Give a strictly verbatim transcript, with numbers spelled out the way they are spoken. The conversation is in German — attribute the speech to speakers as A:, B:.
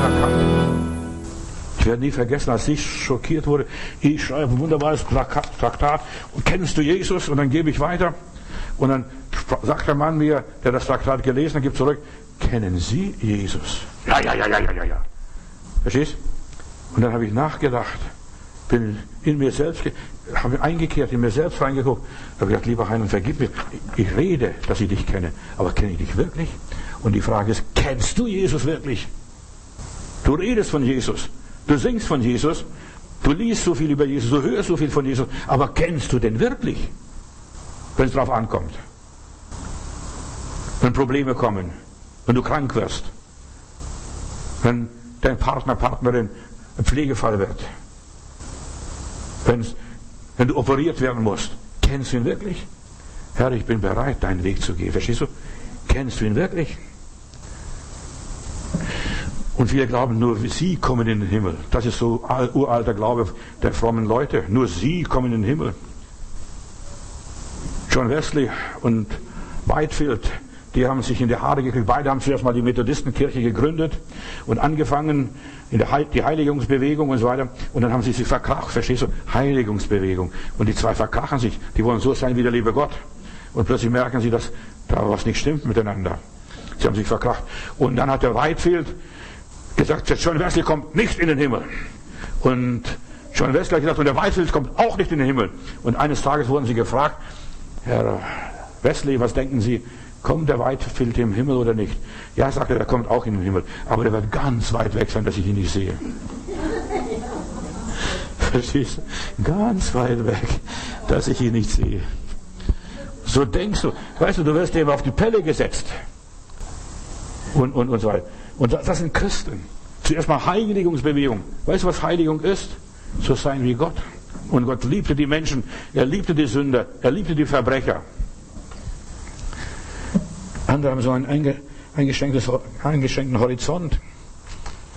A: erkannt. Ich werde nie vergessen, als ich schockiert wurde. Ich schreibe ein wunderbares Traktat. Und kennst du Jesus? Und dann gebe ich weiter. Und dann sagt der Mann mir, der das Traktat gelesen hat, gibt zurück, kennen Sie Jesus? Ja, ja, ja, ja, ja, ja, ja. Verstehst? Und dann habe ich nachgedacht, bin in mir selbst, habe eingekehrt, in mir selbst reingeguckt, habe gesagt, lieber Heiland, vergib mir. Ich rede, dass ich dich kenne, aber kenne ich dich wirklich? Und die Frage ist, kennst du Jesus wirklich? Du redest von Jesus, du singst von Jesus, du liest so viel über Jesus, du hörst so viel von Jesus, aber kennst du den wirklich? Wenn es darauf ankommt. Wenn Probleme kommen, wenn du krank wirst, wenn dein Partner, Partnerin ein Pflegefall wird, Wenn's, wenn du operiert werden musst, kennst du ihn wirklich? Herr, ich bin bereit, deinen Weg zu gehen. Verstehst du? Kennst du ihn wirklich? Und viele glauben, nur sie kommen in den Himmel. Das ist so ein uralter Glaube der frommen Leute. Nur sie kommen in den Himmel. John Wesley und Whitefield, die haben sich in die Haare gekriegt. Beide haben zuerst mal die Methodistenkirche gegründet und angefangen in der Heil- die Heiligungsbewegung und so weiter. Und dann haben sie sich verkracht, verstehst du? Heiligungsbewegung. Und die zwei verkrachen sich. Die wollen so sein wie der liebe Gott. Und plötzlich merken sie, dass da was nicht stimmt miteinander. Sie haben sich verkracht. Und dann hat der Whitefield gesagt, John Wesley kommt nicht in den Himmel. Und John Wesley hat gesagt, und der Whitefield kommt auch nicht in den Himmel. Und eines Tages wurden sie gefragt, Herr Wesley, was denken Sie? Kommt der Whitefield im Himmel oder nicht? Ja, sagt er, der kommt auch in den Himmel. Aber der wird ganz weit weg sein, dass ich ihn nicht sehe. Verstehst du? Ganz weit weg, dass ich ihn nicht sehe. So denkst du. Weißt du, du wirst eben auf die Pelle gesetzt. Und, und, und so weiter. Und das sind Christen. Zuerst mal Heiligungsbewegung. Weißt du, was Heiligung ist? So sein wie Gott. Und Gott liebte die Menschen. Er liebte die Sünder. Er liebte die Verbrecher. Andere haben so einen eingeschränkten Horizont.